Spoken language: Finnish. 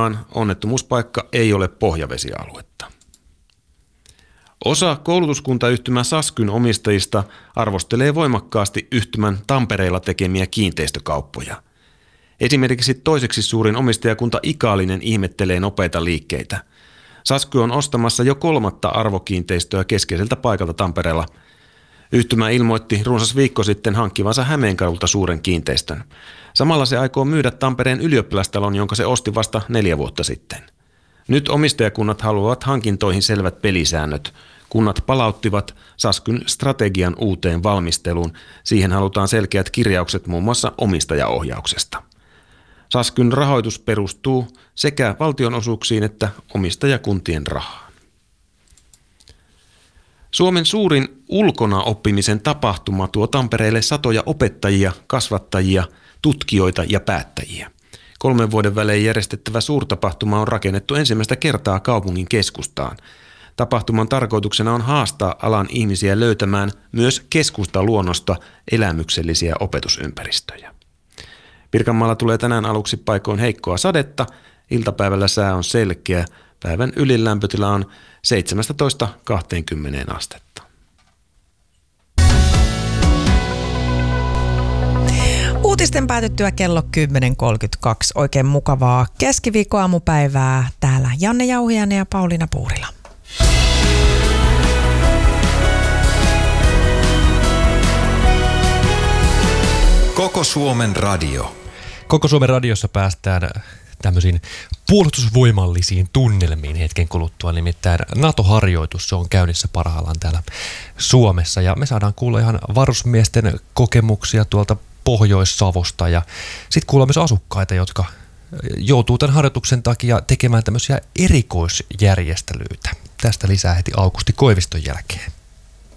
mukaan onnettomuuspaikka ei ole pohjavesialuetta. Osa koulutuskuntayhtymä Saskyn omistajista arvostelee voimakkaasti yhtymän Tampereella tekemiä kiinteistökauppoja. Esimerkiksi toiseksi suurin omistajakunta Ikaalinen ihmettelee nopeita liikkeitä. Sasky on ostamassa jo 3. arvokiinteistöä keskeiseltä paikalta Tampereella. Yhtymä ilmoitti runsas viikko sitten hankkivansa Hämeenkadulta suuren kiinteistön. Samalla se aikoo myydä Tampereen ylioppilastalon, jonka se osti vasta 4 vuotta sitten. Nyt omistajakunnat haluavat hankintoihin selvät pelisäännöt. Kunnat palauttivat Saskyn strategian uuteen valmisteluun. Siihen halutaan selkeät kirjaukset muun muassa omistajaohjauksesta. Saskyn rahoitus perustuu sekä valtionosuuksiin että omistajakuntien rahaan. Suomen suurin ulkona oppimisen tapahtuma tuo Tampereelle satoja opettajia, kasvattajia, tutkijoita ja päättäjiä. 3 vuoden välein järjestettävä suurtapahtuma on rakennettu ensimmäistä kertaa kaupungin keskustaan. Tapahtuman tarkoituksena on haastaa alan ihmisiä löytämään myös keskustaluonnosta elämyksellisiä opetusympäristöjä. Pirkanmaalla tulee tänään aluksi paikoin heikkoa sadetta. Iltapäivällä sää on selkeä. Päivän ylin lämpötila on 17–20 astetta. Uutisten päätyttyä kello 10.32. Oikein mukavaa keskiviikkoaamupäivää. Täällä Janne Jauhiainen ja Pauliina Puurila. Koko Suomen radio. Koko Suomen radiossa päästään tämmöisiin puolustusvoimallisiin tunnelmiin hetken kuluttua. Nimittäin NATO-harjoitus, se on käynnissä parhaillaan täällä Suomessa. Ja me saadaan kuulla ihan varusmiesten kokemuksia tuolta Pohjois-Savosta. Ja sitten kuulla myös asukkaita, jotka joutuu tämän harjoituksen takia tekemään tämmöisiä erikoisjärjestelyitä. Tästä lisää heti Aukusti Koiviston jälkeen.